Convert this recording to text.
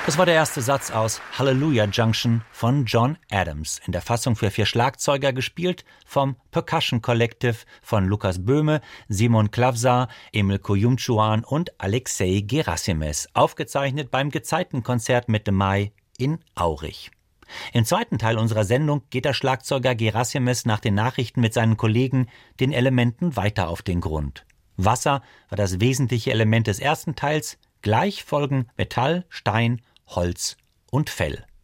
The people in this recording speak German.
Das war der erste Satz aus Hallelujah Junction von John Adams, in der Fassung für 4 Schlagzeuger gespielt vom Percussion Collective von Lukas Böhme, Simon Klavsa, Emil Kuyumchuan und Alexei Gerasimes, aufgezeichnet beim Gezeitenkonzert Mitte Mai in Aurich. Im zweiten Teil unserer Sendung geht der Schlagzeuger Gerasimes nach den Nachrichten mit seinen Kollegen den Elementen weiter auf den Grund. Wasser war das wesentliche Element des ersten Teils, gleich folgen Metall, Stein, Holz und Fell.